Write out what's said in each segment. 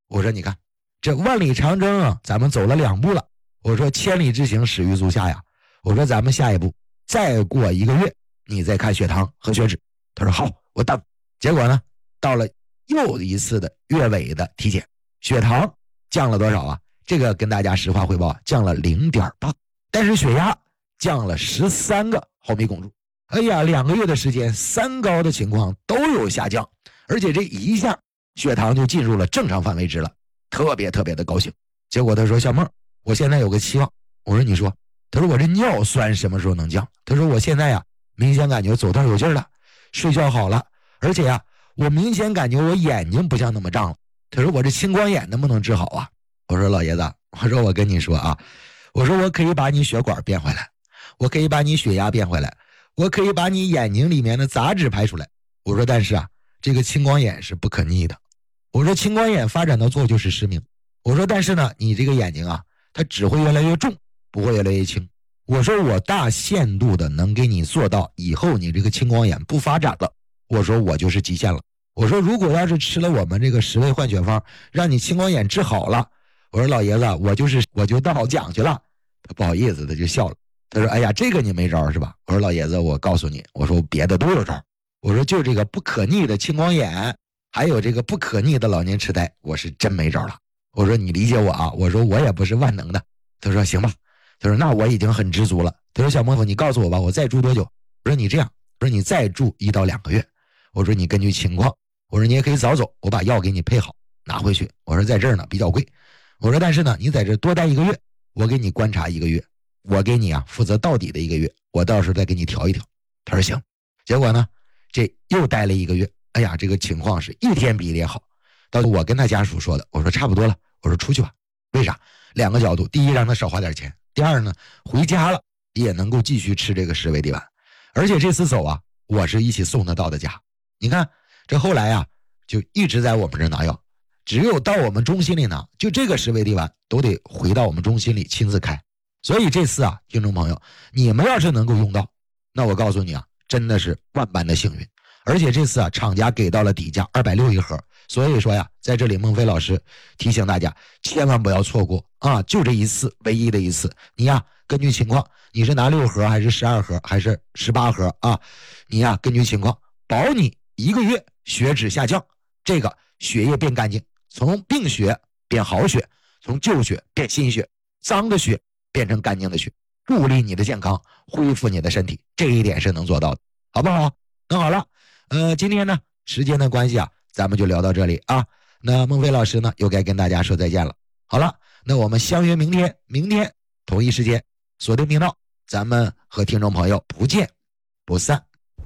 我说你看这万里长征啊，咱们走了2步了。我说千里之行始于足下呀。我说咱们下一步再过1个月，你再看血糖和血脂。他说好，我等。结果呢，到了又一次的月尾的体检，血糖降了多少啊？这个跟大家实话汇报，降了 0.8， 但是血压降了13个毫米汞柱。哎呀，2个月的时间，3高的情况都有下降，而且这一下血糖就进入了正常范围值了，特别的高兴。结果他说小孟，我现在有个期望。我说你说。他说我这尿酸什么时候能降？他说我现在呀，明显感觉走道有劲了，睡觉好了，而且呀，我明显感觉我眼睛不像那么胀了。他说我这青光眼能不能治好啊？我说老爷子，我说我跟你说啊，我说我可以把你血管变回来，我可以把你血压变回来，我可以把你眼睛里面的杂质排出来。我说但是啊，这个青光眼是不可逆的。我说青光眼发展到最后就是失明。我说但是呢，你这个眼睛啊，它只会越来越重，不会越来越轻。我说我大限度的能给你做到以后你这个青光眼不发展了。我说我就是极限了。我说如果要是吃了我们这个10味换血方，让你青光眼治好了，我说老爷子，我就当好讲去了。他不好意思，他就笑了。他说哎呀，这个你没招是吧？我说老爷子，我告诉你，我说别的都有招。我说就这个不可逆的青光眼，还有这个不可逆的老年痴呆，我是真没招了。我说你理解我啊，我说我也不是万能的。他说行吧，他说那我已经很知足了。他说小孟你告诉我吧，我再住多久？我说你这样，我说你再住1到2个月。我说你根据情况，我说你也可以早走，我把药给你配好拿回去。我说在这儿呢比较贵，我说但是呢你在这多待1个月，我给你观察1个月，我给你啊负责到底的1个月，我到时候再给你调一调。他说行。结果呢这又待了1个月，哎呀这个情况是一天比一天好。到我跟他家属说的，我说差不多了，我说出去吧。为啥？2个角度，第一让他少花点钱，第二呢回家了也能够继续吃这个10味地丸。而且这次走啊，我是一起送他到的家。你看这后来啊就一直在我们这拿药，只有到我们中心里拿，就这个10味地丸都得回到我们中心里亲自开。所以这次啊听众朋友，你们要是能够用到，那我告诉你啊，真的是万般的幸运。而且这次啊厂家给到了底价260一盒。所以说呀，在这里孟非老师提醒大家千万不要错过啊，就这一次，唯一的一次。你呀根据情况，你是拿6盒还是12盒还是18盒啊？你呀根据情况保你1个月血脂下降，这个血液变干净，从病血变好血，从旧血变新血，脏的血变成干净的血，助力你的健康，恢复你的身体，这一点是能做到的，好不好？那好了，今天呢时间的关系啊，咱们就聊到这里啊。那孟非老师呢又该跟大家说再见了。好了，那我们相约明天同一时间锁定频道，咱们和听众朋友不见不散。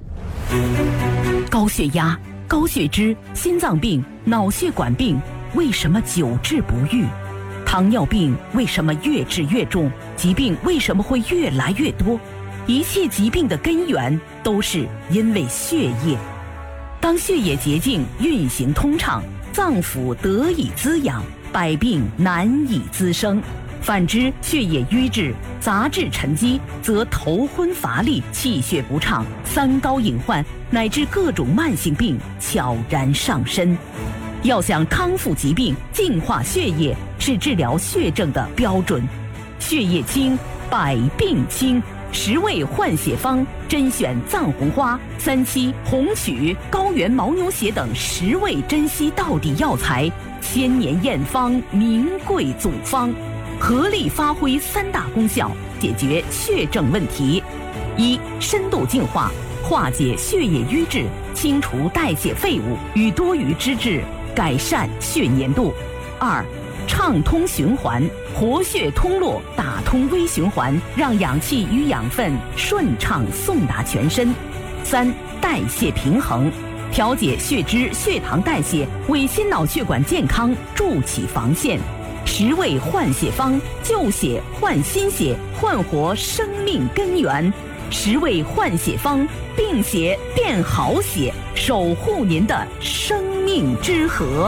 高血压、高血脂、心脏病、脑血管病为什么久治不愈？糖尿病为什么越治越重？疾病为什么会越来越多？一切疾病的根源都是因为血液。当血液洁净运行通畅，脏腑得以滋养，百病难以滋生。反之，血液瘀滞、杂质沉积，则头昏乏力、气血不畅、3高隐患乃至各种慢性病悄然上身。要想康复疾病、净化血液，是治疗血症的标准。血液清，百病清。10味换血方甄选藏红花、3七、红曲、高原牦牛血等10味珍稀到底药材，千年验方，名贵祖方，合力发挥3大功效，解决血症问题：一、深度净化，化解血液瘀滞，清除代谢废物与多余脂质，改善血粘度；二、畅通循环，活血通络，打通微循环，让氧气与养分顺畅送达全身；三、代谢平衡，调节血脂血糖代谢，为心脑血管健康筑起防线。10味换血方，旧血换新血，焕活生命根源。10味换血方，病血变好血，守护您的生命之河。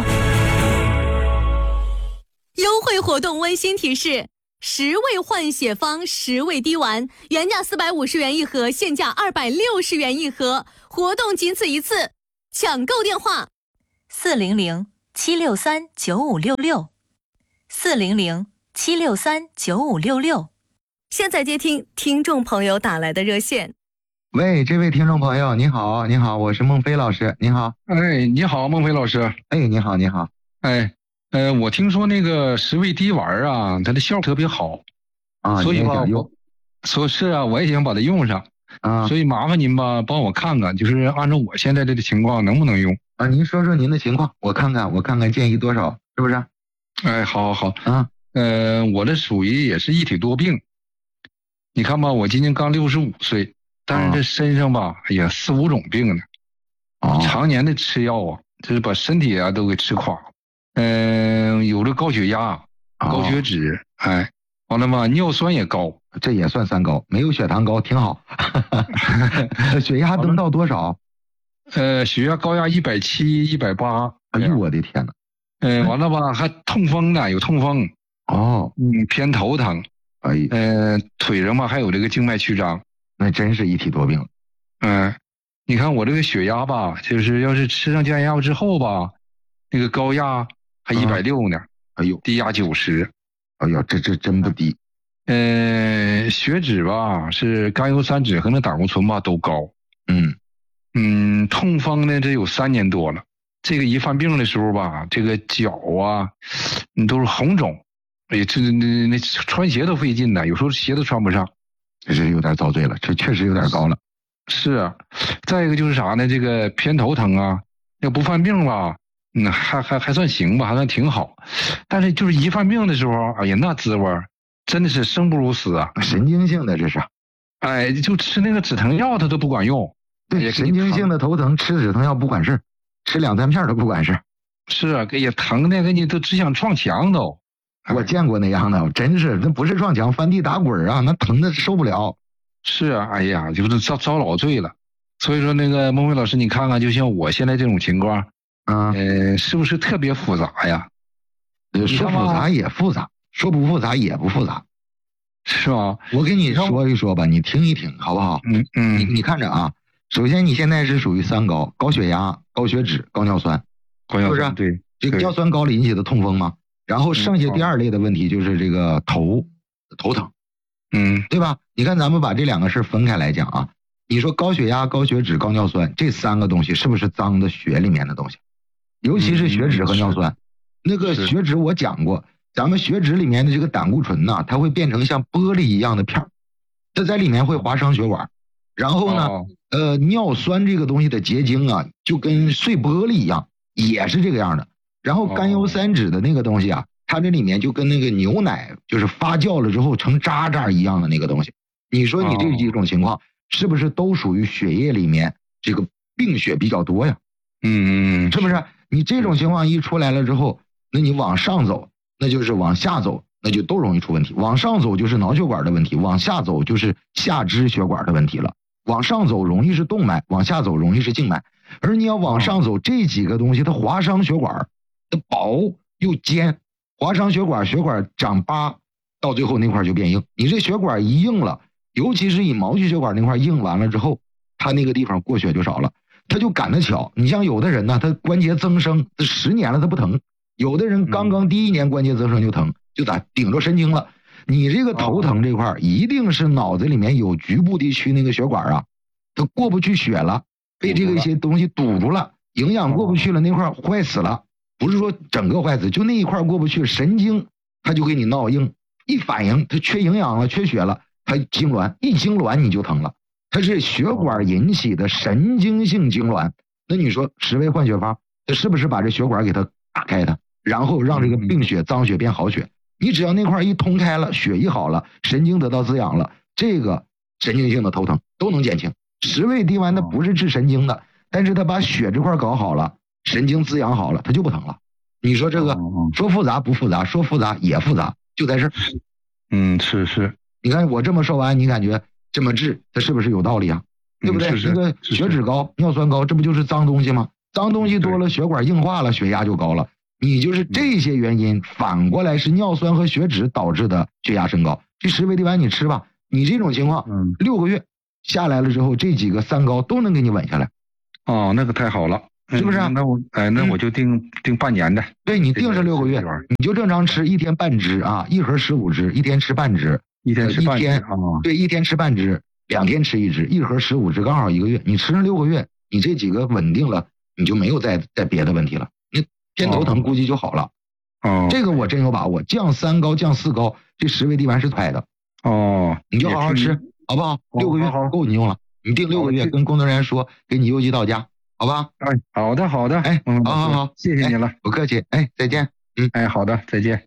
优惠活动温馨提示：10味换血方10味滴丸，原价450元一盒，现价260元一盒，活动仅此一次，抢购电话 ，400-763-9566，400-763-9566。现在接听听众朋友打来的热线。 喂，这位听众朋友，你好，你好，我是孟非老师，你好。 哎，你好，孟非老师。 哎，你好，你好。 哎，我听说那个十味滴丸啊，它的效果特别好啊， 所以吧， 用。 说是啊，我也想把它用上啊， 所以麻烦您吧，帮我看看，就是按照我现在这个情况能不能用啊？您说说您的情况，我看看建议多少，是不是？ 哎，好好好啊。 我这属于也是一体多病。你看吧，我今年刚65岁，但是这身上吧，哎呀，4、5种病呢。常年的吃药啊，就是把身体啊都给吃垮。有这高血压、高血脂，哎，完了嘛，尿酸也高， 这也算三高，没有血糖高，挺好。血压能到多少？ 血压高压170、180。 哎呦，我的天哪！ 完了吧，还痛风呢，有痛风。偏头疼。腿上吧还有这个静脉曲张， 那真是一体多病。 你看我这个血压吧，就是要是吃上降压药之后吧，那个高压还160呢， 哎呦， 低压90， 哎呦，这真不低。 血脂吧是甘油三酯和那胆固醇吧都高。痛风呢这有3年多了，这个一犯病的时候吧，这个脚啊，都是红肿。哎呀，这那穿鞋都费劲呢，有时候鞋都穿不上， 这是有点遭罪了，这确实有点高了。 是啊，再一个就是啥呢？这个偏头疼啊，要不犯病吧，还算行吧，还算挺好。但是就是一犯病的时候，哎呀，那滋味真的是生不如死啊！ 神经性的这是， 哎，就吃那个止疼药它都不管用。 对，神经性的头疼吃止疼药不管事，吃2、3片都不管事。 是啊，哎呀，疼的给你都只想撞墙都。 我见过那样的，真是那不是撞墙，翻地打滚啊，那疼的受不了。 是啊，哎呀，就是遭老罪了。所以说那个孟非老师，你看看，就像我现在这种情况，是不是特别复杂呀？ 说复杂也复杂，说不复杂也不复杂， 是吗？ 我跟你说一说吧，你听一听好不好？你看着啊，首先你现在是属于3高：高血压、高血脂、高尿酸， 是不是？ 对，这个尿酸高了引起的痛风吗？然后剩下第2类的问题就是这个头疼，对吧？你看咱们把这2个事分开来讲啊，你说高血压、高血脂、高尿酸这3个东西是不是脏的血里面的东西？尤其是血脂和尿酸。那个血脂我讲过，咱们血脂里面的这个胆固醇呢，它会变成像玻璃一样的片儿，它在里面会划伤血管。然后呢，尿酸这个东西的结晶啊，就跟碎玻璃一样，也是这个样的。然后甘油三酯的那个东西啊，它这里面就跟那个牛奶就是发酵了之后成渣渣一样的那个东西。你说你这几种情况是不是都属于血液里面这个病血比较多呀？是不是？你这种情况一出来了之后，那你往上走，那就是往下走，那就都容易出问题。往上走就是脑血管的问题，往下走就是下肢血管的问题了。往上走容易是动脉，往下走容易是静脉。而你要往上走，这几个东西它划伤血管。它薄又尖，划伤血管，血管长疤，到最后那块就变硬。你这血管一硬了，尤其是以毛细血管那块硬完了之后，它那个地方过血就少了，它就赶得巧。你像有的人呢，他关节增生，10年了他不疼；有的人刚刚第1年关节增生就疼，就咋顶着神经了。你这个头疼这块一定是脑子里面有局部地区那个血管啊，它过不去血了，被这个一些东西堵住了，营养过不去了，那块坏死了。不是说整个坏死，就那一块过不去，神经它就给你闹硬，一反应它缺营养了，缺血了，它痉挛，一痉挛你就疼了，它是血管引起的神经性痉挛。那你说10味换血方，它是不是把这血管给它打开它，然后让这个病血脏血变好血？你只要那块一通开了，血一好了，神经得到滋养了，这个神经性的头疼都能减轻。10味滴丸它不是治神经的，但是它把血这块搞好了，神经滋养好了，它就不疼了。你说这个说复杂不复杂，说复杂也复杂，就在这儿。 是。 你看我这么说完，你感觉这么治，它是不是有道理啊？对不对？那个血脂高、尿酸高，这不就是脏东西吗？脏东西多了，血管硬化了，血压就高了。你就是这些原因，反过来是尿酸和血脂导致的血压升高。这10味滴丸你吃吧，你这种情况6个月下来了之后，这几个3高都能给你稳下来。 那个太好了。 是不是？ 那我就定半年的。 对，你定是6个月，你就正常吃，1天半只啊，1盒15只，1天吃半只 ，1天吃半只啊。 对，1天吃半只，2天吃1只，1盒15只，刚好1个月。你吃上6个月，你这几个稳定了，你就没有再别的问题了。你偏头疼估计就好了。 哦， 这个我真有把握，降3高降4高，这10味地丸是快的。 哦， 你就好好吃，好不好？6个月够你用了，你定6个月，跟工作人员说，给你邮寄到家。好吧， 好的， 哎，好， 谢谢你了， 不客气，哎，再见， 好的，再见。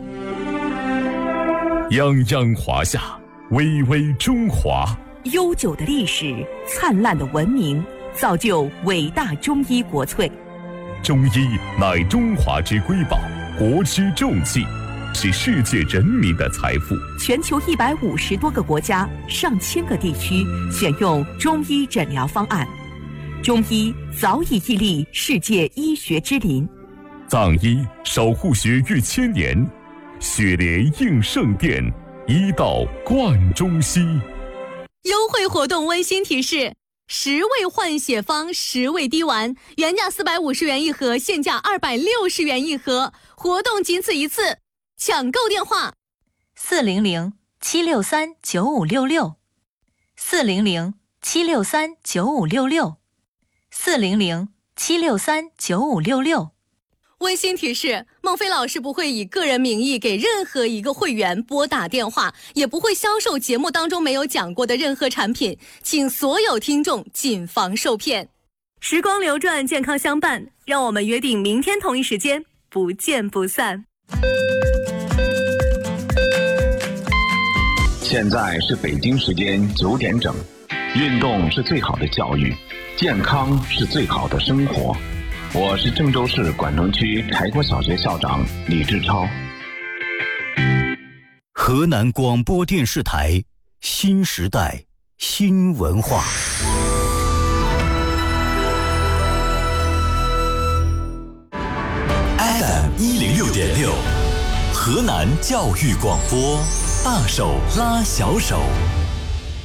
泱泱华夏，巍巍中华， 悠久的历史，灿烂的文明，造就伟大中医国粹。 中医乃中华之瑰宝，国之重器，是世界人民的财富。 全球150多个国家、上千个地区选用中医诊疗方案。中医早已屹立世界医学之林， 藏医守护学逾1000年，血莲应圣殿，医道贯中西。 优惠活动温馨提示：10味换血方10味滴丸，原价450元一盒，现价260元一盒，活动仅此一次，抢购电话 400-763-9566，400-763-9566。 温馨提示：孟非老师不会以个人名义给任何一个会员拨打电话，也不会销售节目当中没有讲过的任何产品，请所有听众谨防受骗。时光流转，健康相伴，让我们约定明天同一时间不见不散。 现在是北京时间9点整。运动是最好的教育，健康是最好的生活。我是郑州市管城区柴郭小学校长李志超。 河南广播电视台新时代新文化。FM106.6，河南教育广播，大手拉小手。